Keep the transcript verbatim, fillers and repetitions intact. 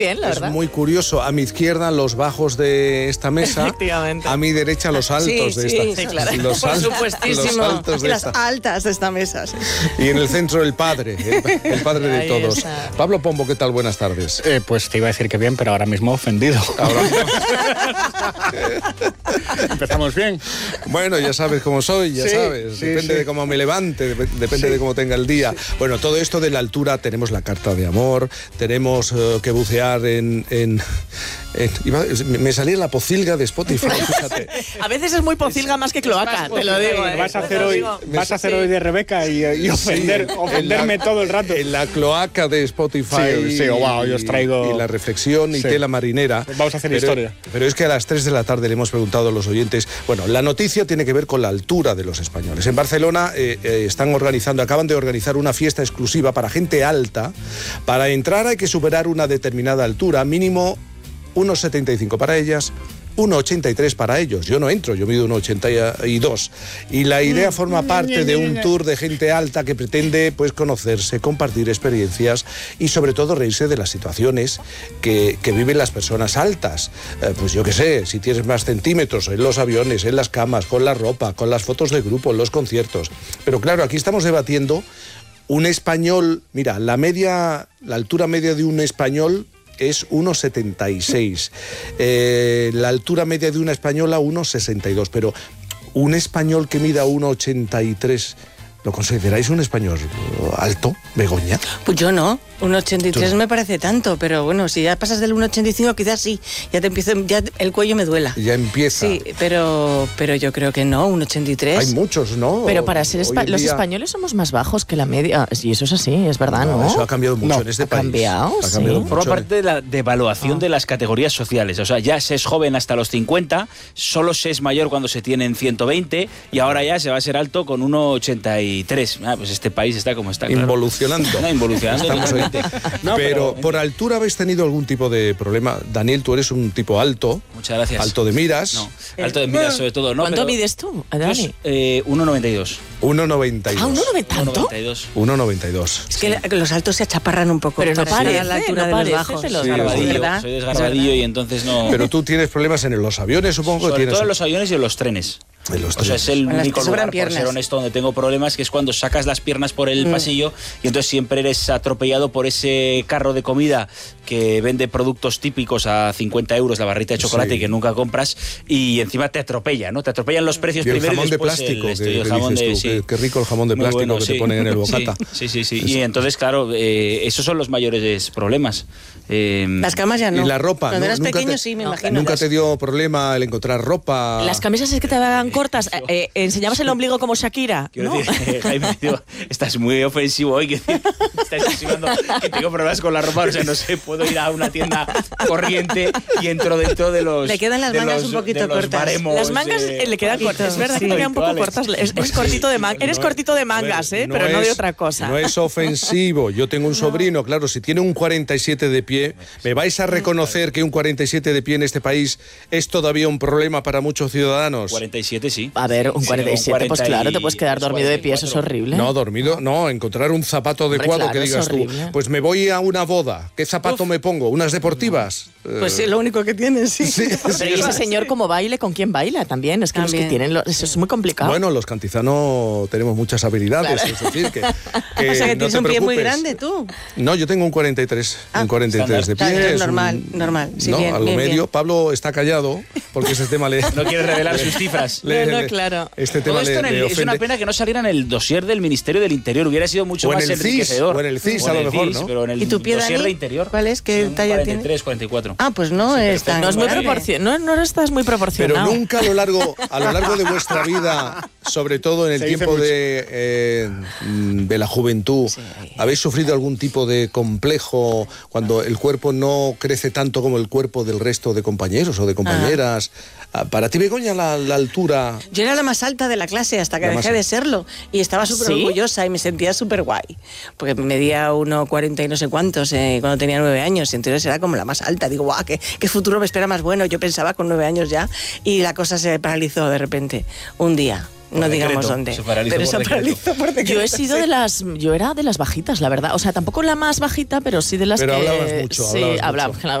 Bien, la es verdad. muy curioso. A mi izquierda los bajos de esta mesa, efectivamente. A mi derecha los altos sí, de sí, esta. Sí, claro. Los, Por al, supuestísimo. los altos de y las esta. altas de esta mesa. Sí. Y en el centro el padre, el, el padre de Ahí todos. está. Pablo Pombo, ¿qué tal? Buenas tardes. Eh, pues te iba a decir que bien, pero ahora mismo ofendido. Ahora, Empezamos bien. bueno, ya sabes cómo soy, ya Sí, sabes. sí, depende sí. de cómo me levante, dep- depende Sí. de cómo tenga el día. Sí. Bueno, todo esto de la altura, tenemos la carta de amor, tenemos uh, que bucear en... en, en iba, me salía la pocilga de Spotify, fíjate. A veces es muy pocilga más que cloaca, te lo digo. ¿eh? Vas a hacer Te lo hoy, digo. vas a hacer Sí. hoy de Rebeca y, y ofender, Sí, ofenderme en la- todo el rato. En la cloaca de Spotify. Sí, sí, wow, yo os traigo- Y la reflexión y Sí. tela marinera. Pues vamos a hacer pero, historia. Pero es que a las tres de la tarde le hemos preguntado a los oyentes. Bueno, la noticia tiene que ver con la altura de los españoles. En Barcelona eh, eh, están organizando, acaban de organizar una fiesta exclusiva para gente alta. Para entrar hay que superar una determinada altura, mínimo uno setenta y cinco para ellas, uno ochenta y tres para ellos. Yo no entro, yo mido uno ochenta y dos. Y la idea forma parte de un tour de gente alta que pretende pues conocerse, compartir experiencias y sobre todo reírse de las situaciones que, que viven las personas altas. Eh, pues yo qué sé, si tienes más centímetros en los aviones, en las camas, con la ropa, con las fotos de grupo, en los conciertos. Pero claro, aquí estamos debatiendo un español, mira, la media, la altura media de un español es uno setenta y seis. Eh, la altura media de una española, uno sesenta y dos. Pero un español que mida uno ochenta y tres, ¿lo consideráis un español alto, Begoña? Pues yo no. uno ochenta y tres Tú. me parece tanto, pero bueno, si ya pasas del uno ochenta y cinco quizás sí. Ya te empiezo, ya el cuello me duela. Ya empieza. Sí, pero, pero yo creo que no, uno ochenta y tres. Hay muchos, ¿no? Pero para ser Hoy espa- en los día- españoles somos más bajos que la media. Y eso es así, es verdad, ¿no? Eso ha cambiado mucho No, en este ha país. cambiado, Ha sí. cambiado mucho. Forma parte de la devaluación Ah. de las categorías sociales. O sea, ya se es joven hasta los cincuenta, solo se es mayor cuando se tienen ciento veinte y ahora ya se va a ser alto con uno ochenta y tres. Ah, pues este país está como está. Claro. Involucionando. No, involucionando. Estamos ahí. totalmente. No, pero por altura habéis tenido algún tipo de problema. Daniel, tú eres un tipo alto. Muchas gracias. Alto de miras. No, alto de miras sobre todo, ¿no? ¿Cuánto pero- mides tú, Yo Dani? es, eh, uno noventa y dos. uno noventa y Ah, ¿un dos. uno noventa uno tanto? noventa y dos. uno noventa y dos. Es que la- los altos se achaparran un poco. Pero no para llegar parece, a la altura no de parece, los bajos. te lo Sí, digo. es Desgarbadillo, verdad, soy es desgarbadillo verdad. y entonces no... Pero tú tienes problemas en los aviones, supongo que Sobre tienes. todo en los aviones y en los trenes. En los O sea, es trenes. el En las único que sobran lugar, por ser piernas. honesto, donde tengo problemas, que es cuando sacas las piernas por el pasillo y entonces siempre eres atropellado por ese carro de comida que vende productos típicos a cincuenta euros, la barrita de chocolate Sí. que nunca compras, y encima te atropella, ¿no? Te atropellan los precios Y el primero jamón y de después plástico, el, esto, que, y el que jamón dices de... tú, sí. qué, qué rico el jamón de Muy plástico bueno, que sí. te ponen en el bocata. Sí, sí, sí. sí. Eso. Y entonces, claro, eh, esos son los mayores problemas. Eh, Las camas ya no. Y la ropa, Cuando ¿no? eras Nunca pequeño te- sí, me no, imagino. ¿Nunca te dio problema el encontrar ropa? Las camisas es que te daban cortas. Eh, eh, ¿Enseñabas el ombligo como Shakira? Quiero ¿No? decir, Jaime, digo, estás muy ofensivo hoy, que estás insinuando que tengo problemas con la ropa, o sea, no sé, puedo ir a una tienda corriente y entro dentro de los... Le quedan las de mangas los- un poquito de los cortas. baremos, Las mangas eh, eh, le quedan poquito, cortas. Es verdad sí. que te quedan un poco habituales. cortas. Es, es cortito de man- Eres No, cortito de a ver, mangas, ¿eh? Pero no es- de otra cosa. No es ofensivo. Yo tengo un sobrino, claro, si tiene un cuarenta y siete de pie, ¿me vais a reconocer que un cuarenta y siete de pie en este país es todavía un problema para muchos ciudadanos? cuarenta y siete, sí. A ver, un Sí, cuarenta y siete, pues cuarenta y- claro, te puedes quedar dormido de pie, eso es horrible. No, dormido, no, encontrar un zapato Hombre, adecuado claro, que es digas tú, horrible. pues me voy a una boda, ¿qué zapato me pongo? ¿Unas deportivas? Pues sí, lo único que tienes, sí. Pero ¿y ese señor cómo baile? ¿Con quién baila también? Es que los que También. tienen... lo- Eso es muy complicado. Bueno, los cantizano tenemos muchas habilidades, es decir, que, que O sea, que no tienes te un pie muy preocupes. grande tú. No, yo tengo un cuarenta y tres, Ah, un cuarenta y tres de estándar. pie. Está es un- normal, normal. Sí, no, bien, algo bien, medio. bien. Pablo está callado porque ese tema le... No quiere revelar sus cifras. le- No, no, le- claro. Este tema Todo esto le, en el- le es una ofende. pena que no saliera en el dossier del Ministerio del Interior. Hubiera sido mucho O en más el C I S, enriquecedor. o en el C I S, O en a lo el mejor, C I S, ¿no? Pero en el ¿Y tu pie, dossier Dani? de Interior. ¿Cuál es? ¿Qué Son talla cuarenta y tres, tiene? cuarenta y cuatro. Ah, pues no es tan No es muy grande. proporcionado, no, no estás muy Pero proporcionado. nunca a lo largo, a lo largo de vuestra vida, sobre todo en el Se dice tiempo mucho. de, eh, de la juventud, ¿habéis sufrido algún tipo de complejo cuando el cuerpo no crece tanto como el cuerpo del resto de compañeros o de compañeras? Ah, Para ti, Begoña, la, la altura... Yo era la más alta de la clase hasta que La más dejé de alta. serlo. Y estaba súper ¿Sí? orgullosa y me sentía súper guay. Porque medía uno cuarenta y no sé cuántos eh, cuando tenía nueve años. Y entonces era como la más alta. Digo, guau, ¿qué, qué futuro me espera más bueno. Yo pensaba con nueve años ya. Y la cosa se paralizó de repente. Un día. No digamos decreto, dónde. se paralizó pero por se decreto. paralizó por decreto. Yo he sido sí. de las, yo era de las bajitas, la verdad. O sea, tampoco la más bajita, pero sí de las Pero que hablabas mucho, sí, hablabas hablaba- mucho.